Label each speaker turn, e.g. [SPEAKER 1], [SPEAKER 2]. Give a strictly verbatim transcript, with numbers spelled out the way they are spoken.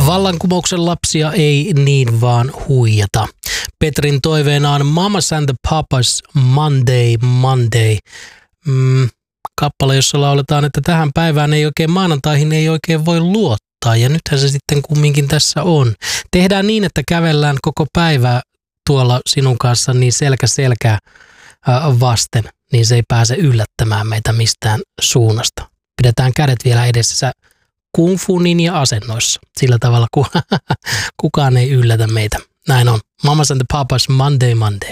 [SPEAKER 1] Vallankumouksen lapsia ei niin vaan huijata. Petrin toiveena on Mamas and the Papas Monday Monday. Mm, kappale, jossa lauletaan, että tähän päivään ei oikein maanantaihin ei oikein voi luottaa. Ja nythän se sitten kumminkin tässä on. Tehdään niin, että kävellään koko päivää tuolla sinun kanssa niin selkä selkää vasten, niin se ei pääse yllättämään meitä mistään suunnasta. Pidetään kädet vielä edessä kung fu ninja asennoissa. Sillä tavalla, kun kukaan ei yllätä meitä. Näin on. Mamas and the Papas Monday Monday.